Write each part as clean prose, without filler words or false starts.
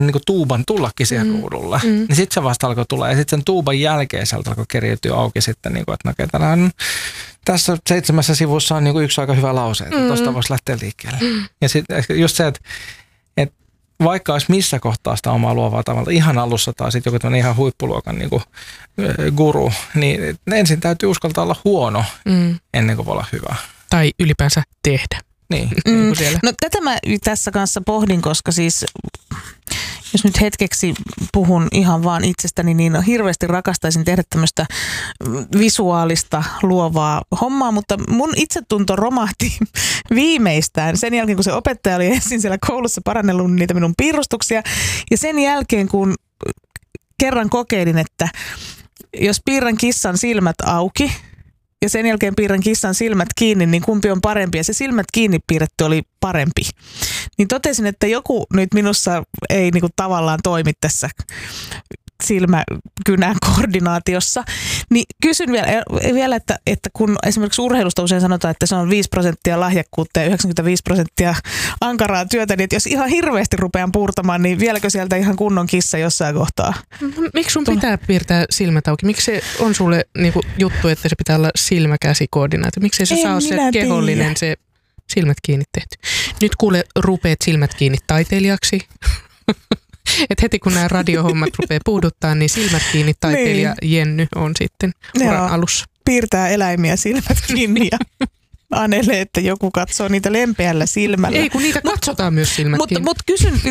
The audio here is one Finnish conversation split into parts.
niin kuin tuuban tullakin siihen ruudulle. Niin sitten se vasta alkoi tulla. Ja sitten sen tuuban jälkeen sieltä alkoi keriytyä auki sitten, niin kuin, että no, tässä 7 sivussa on niin kuin yksi aika hyvä lause, että tuosta voisi lähteä liikkeelle. Ja sitten just se, että vaikka olisi missä kohtaa sitä omaa luovaa tavalla, ihan alussa tai sitten joku tämmöinen ihan huippuluokan niin kuin guru, niin ensin täytyy uskaltaa olla huono ennen kuin voi olla hyvä. Tai ylipäänsä tehdä. Niin. No tätä mä tässä kanssa pohdin, koska siis jos nyt hetkeksi puhun ihan vaan itsestäni, niin hirveästi rakastaisin tehdä tämmöistä visuaalista luovaa hommaa, mutta mun itsetunto romahti viimeistään sen jälkeen, kun se opettaja oli ensin siellä koulussa parannellut niitä minun piirustuksia ja sen jälkeen, kun kerran kokeilin, että jos piirrän kissan silmät auki ja sen jälkeen piirrän kissan silmät kiinni, niin kumpi on parempi? Ja se silmät kiinni piirretty oli parempi. Niin totesin, että joku nyt minussa ei niinku tavallaan toimi tässä silmäkynän koordinaatiossa. Niin kysyn vielä että kun esimerkiksi urheilusta usein sanotaan, että se on 5% lahjakkuutta ja 95% ankaraa työtä, niin että jos ihan hirveästi rupean puurtamaan, niin vieläkö sieltä ihan kunnon kissa jossain kohtaa? Miksi sun pitää piirtää silmät auki? Miksi se on sulle niinku juttu, että se pitää olla silmäkäsikoordinaatio? Miksi se saa olla se kehollinen, se silmät kiinni tehty? Nyt kuule, rupeat silmät kiinni taiteilijaksi. Että heti kun nämä radiohommat rupeaa puuduttaa, niin silmät kiinni taiteilija Jenny on sitten uran alussa. Piirtää eläimiä silmät kiinni ja anelee, että joku katsoo niitä lempeällä silmällä. Ei, kun niitä katsotaan myös silmät kiinni. Mutta kysyn,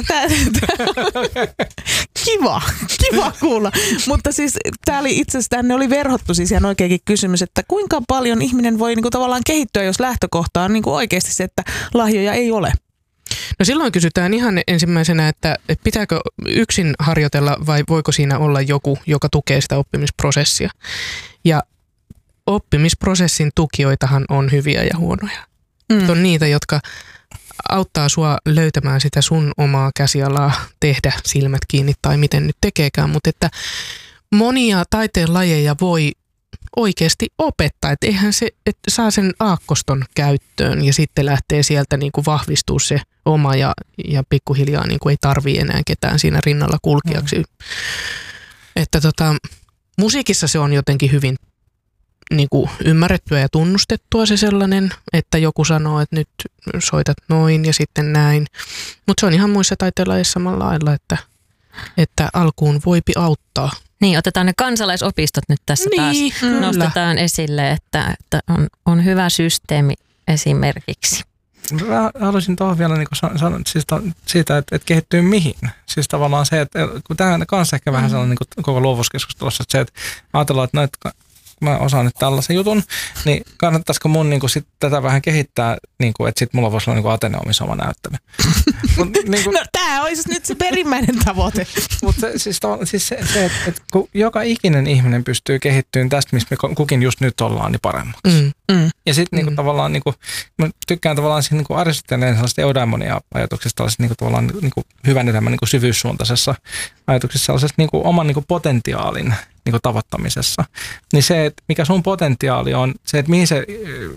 kiva kuulla. Mutta siis tämä oli itse asiassa, tänne oli verhottu siis ihan oikeakin kysymys, että kuinka paljon ihminen voi niinku tavallaan kehittyä, jos lähtökohta on niinku oikeasti se, että lahjoja ei ole. No silloin kysytään ihan ensimmäisenä, että pitääkö yksin harjoitella vai voiko siinä olla joku, joka tukee sitä oppimisprosessia. Ja oppimisprosessin tukijoitahan on hyviä ja huonoja. On niitä, jotka auttaa sua löytämään sitä sun omaa käsialaa, tehdä silmät kiinni tai miten nyt tekeekään. Mutta että monia taiteen lajeja voi oikeasti opettaa, että eihän se, että saa sen aakkoston käyttöön ja sitten lähtee sieltä niin kuin vahvistua se oma ja pikkuhiljaa niin kuin ei tarvii enää ketään siinä rinnalla kulkijaksi. Että musiikissa se on jotenkin hyvin niin kuin ymmärrettyä ja tunnustettua se sellainen, että joku sanoo, että nyt soitat noin ja sitten näin. Mutta se on ihan muissa taiteenlajeissa samalla lailla, että alkuun voipi auttaa. Niin, otetaan ne kansalaisopistot nyt tässä taas nostetaan esille, että on hyvä systeemi esimerkiksi. Haluaisin tuohon vielä niin sanoa siitä, että kehittyy mihin. Siis tavallaan se, että kun tämä on kanssa ehkä vähän sellainen niin koko luovuuskeskustelussa, että se, että ajatellaan, että mä osaan nyt tällaisen jutun, niin kannattaisiko mun niin kuin sit tätä vähän kehittää, niin kuin, että sitten mulla voisi olla niin kuin Ateneumissa oma näyttämö. Niin kuin, no tämä olisi nyt se perimmäinen tavoite. Mutta siis se että kun joka ikinen ihminen pystyy kehittymään tästä, missä me kukin just nyt ollaan, niin paremmaksi. Ja sitten niin tavallaan, niin kuin, mä tykkään tavallaan niin Aristoteleen sellaista eudaimonia-ajatuksesta, tällaisesta niin tavallaan niin hyvän elämän niin syvyyssuuntaisessa ajatuksessa, sellaisesta niin oman niin potentiaalin niin tavoittamisessa. Niin se, että mikä sun potentiaali on, se, että mihin se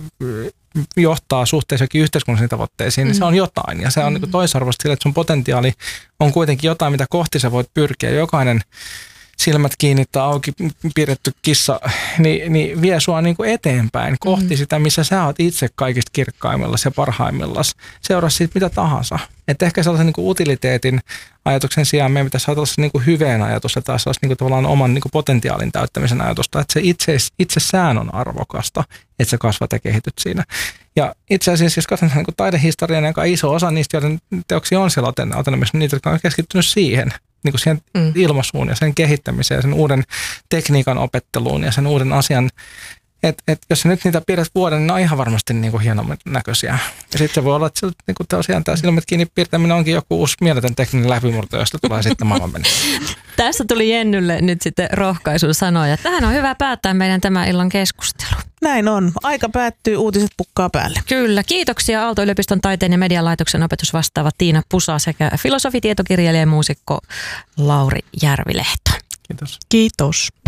johtaa suhteessa yhteiskunnallisiin tavoitteisiin, niin se on jotain. Ja se on niin toisarvoista sille, että sun potentiaali on kuitenkin jotain, mitä kohti sä voit pyrkiä. Jokainen silmät kiinni tai auki piirretty kissa, niin vie sua niin kuin eteenpäin kohti sitä, missä sä oot itse kaikista kirkkaimmillas ja parhaimmillas. Seuraa siitä mitä tahansa. Että ehkä sellaisen niin kuin utiliteetin ajatuksen sijaan meidän pitäisi saada niin kuin hyveen ajatus, että taas niin kuin tavallaan oman niin kuin potentiaalin täyttämisen ajatusta, että se itsessään on arvokasta, että sä kasvat ja kehityt siinä. Ja itse asiassa, jos katsotaan niin kuin taidehistorian, joka iso osa niistä, joiden teoksia on siellä Ateneumissa, niitä, jotka on keskittynyt siihen, niin kuin siihen ilmaisuun ja sen kehittämiseen ja sen uuden tekniikan opetteluun ja sen uuden asian. Että jos sä nyt niitä piirrät vuoden, niin ne on ihan varmasti niin kuin hienon näköisiä. Ja sitten se voi olla, että niin kuin tosiaan tämä silmät kiinni piirtäminen onkin joku uusi mieletön tekninen läpimurto, josta tulee sitten maailmanmenestys. Tässä tuli Jennylle nyt sitten rohkaisun sanoja. Tähän on hyvä päättää meidän tämän illan keskustelu. Näin on. Aika päättyy, uutiset pukkaa päälle. Kyllä. Kiitoksia Aalto-yliopiston taiteen ja medialaitoksen opetusvastaava Tiina Pusa sekä filosofi, tietokirjailija ja muusikko Lauri Järvilehto. Kiitos. Kiitos.